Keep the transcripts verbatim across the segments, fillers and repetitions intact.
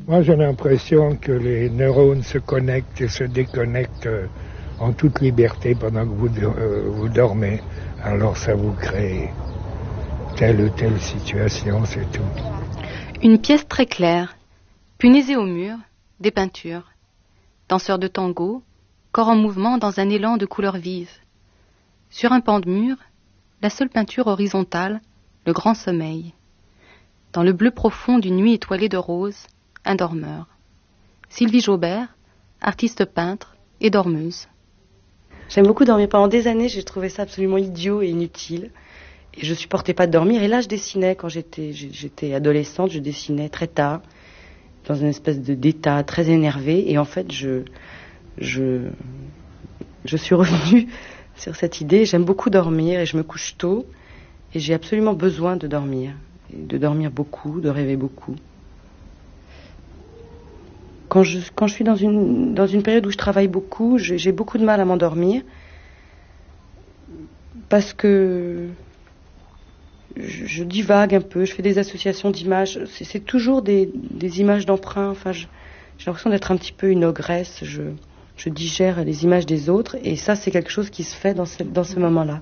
Moi, j'ai l'impression que les neurones se connectent et se déconnectent en toute liberté pendant que vous, euh, vous dormez. Alors ça vous crée telle ou telle situation, c'est tout. Une pièce très claire, punaisée au mur, des peintures. Danseurs de tango, corps en mouvement dans un élan de couleurs vives. Sur un pan de mur, la seule peinture horizontale, le grand sommeil. Dans le bleu profond d'une nuit étoilée de roses, un dormeur. Sylvie Jaubert, artiste peintre et dormeuse. J'aime beaucoup dormir. Pendant des années, j'ai trouvé ça absolument idiot et inutile. Et je supportais pas de dormir. Et là, je dessinais quand j'étais, j'étais adolescente. Je dessinais très tard, dans une espèce de, d'état très énervé. Et en fait, je, je, je suis revenue sur cette idée. J'aime beaucoup dormir et je me couche tôt. Et j'ai absolument besoin de dormir. Et de dormir beaucoup, de rêver beaucoup. Quand je, quand je suis dans une, dans une période où je travaille beaucoup, j'ai, j'ai beaucoup de mal à m'endormir. Parce que je, je divague un peu, je fais des associations d'images. C'est, c'est toujours des, des images d'emprunt. Enfin, je, j'ai l'impression d'être un petit peu une ogresse. Je, je digère les images des autres. Et ça, c'est quelque chose qui se fait dans ce, dans ce moment-là.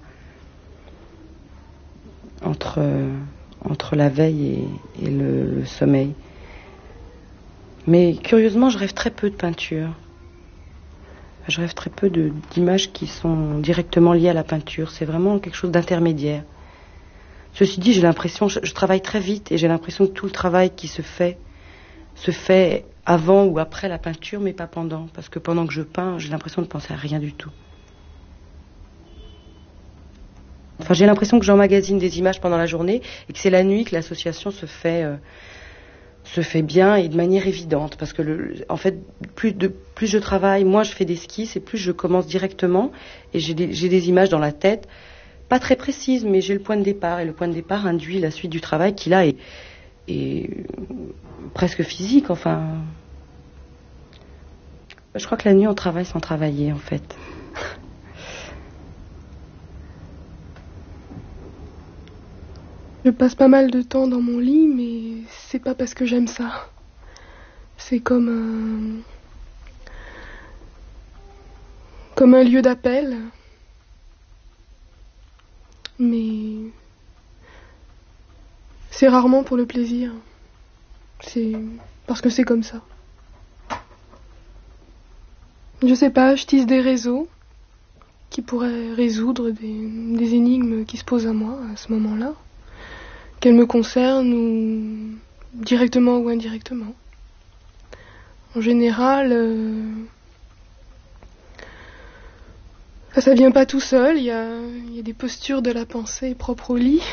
Entre, entre la veille et, et le, le sommeil. Mais curieusement, je rêve très peu de peinture. Je rêve très peu de, d'images qui sont directement liées à la peinture. C'est vraiment quelque chose d'intermédiaire. Ceci dit, j'ai l'impression, je, je travaille très vite et j'ai l'impression que tout le travail qui se fait, se fait avant ou après la peinture, mais pas pendant. Parce que pendant que je peins, j'ai l'impression de penser à rien du tout. Enfin, j'ai l'impression que j'emmagasine des images pendant la journée et que c'est la nuit que l'association se fait... Euh, se fait bien et de manière évidente parce que le, en fait plus de plus je travaille, moins je fais d'esquisses et plus je commence directement et j'ai des, j'ai des images dans la tête pas très précises mais j'ai le point de départ et le point de départ induit la suite du travail qui là est, est presque physique. Enfin, je crois que la nuit on travaille sans travailler en fait. Je passe pas mal de temps dans mon lit, mais c'est pas parce que j'aime ça. C'est comme un... comme un lieu d'appel. Mais... c'est rarement pour le plaisir. C'est parce que c'est comme ça. Je sais pas, je tisse des réseaux qui pourraient résoudre des, des énigmes qui se posent à moi à ce moment-là. Qu'elles me concernent ou directement ou indirectement. En général, euh... enfin, ça vient pas tout seul, il y a, y a des postures de la pensée propres au lit.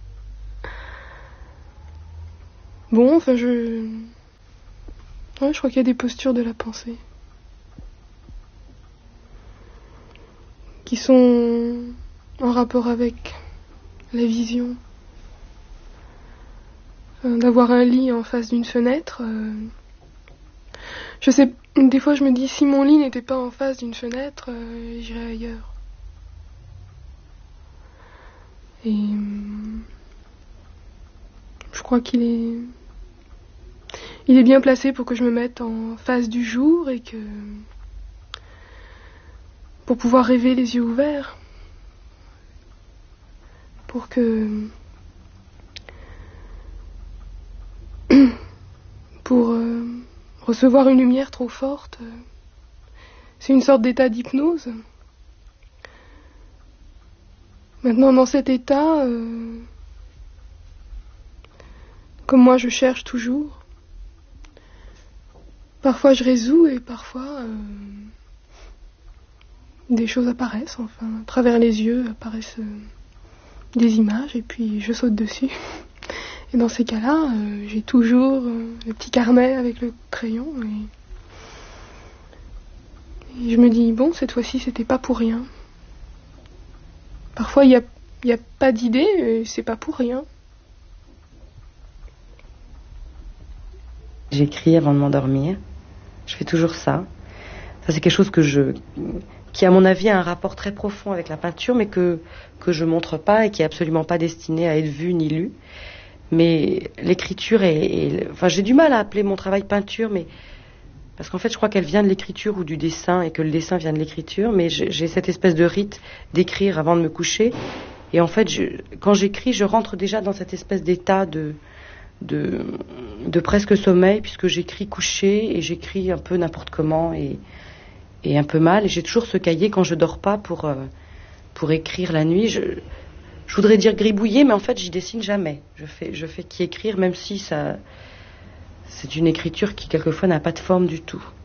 Bon, enfin je... Ouais, je crois qu'il y a des postures de la pensée. Qui sont en rapport avec la vision. D'avoir un lit en face d'une fenêtre. Euh, je sais, des fois je me dis, si mon lit n'était pas en face d'une fenêtre, euh, j'irais ailleurs. Et euh, je crois qu'il est, il est bien placé pour que je me mette en face du jour et que, pour pouvoir rêver les yeux ouverts, pour que pour euh, recevoir une lumière trop forte. Euh, c'est une sorte d'état d'hypnose. Maintenant, dans cet état, euh, comme moi je cherche toujours, parfois je résous et parfois euh, des choses apparaissent, enfin, à travers les yeux apparaissent euh, des images et puis je saute dessus. Et dans ces cas-là, euh, j'ai toujours euh, le petit carnet avec le crayon et, et je me dis, bon, cette fois-ci, c'était pas pour rien. Parfois, il n'y a, y a pas d'idée et c'est pas pour rien. J'écris avant de m'endormir. Je fais toujours ça. Ça, c'est quelque chose que je... qui, à mon avis, a un rapport très profond avec la peinture, mais que, que je montre pas et qui est absolument pas destiné à être vu ni lu. Mais l'écriture est, est... Enfin, j'ai du mal à appeler mon travail peinture, mais... Parce qu'en fait, je crois qu'elle vient de l'écriture ou du dessin, et que le dessin vient de l'écriture, mais j'ai cette espèce de rite d'écrire avant de me coucher. Et en fait, je... quand j'écris, je rentre déjà dans cette espèce d'état de... De... de presque sommeil, puisque j'écris couché, et j'écris un peu n'importe comment, et, et un peu mal. Et j'ai toujours ce cahier quand je dors pas pour, euh... pour écrire la nuit. Je... Je voudrais dire gribouiller, mais en fait, j'y dessine jamais. Je fais, je fais qu'écrire, même si ça, c'est une écriture qui, quelquefois, n'a pas de forme du tout.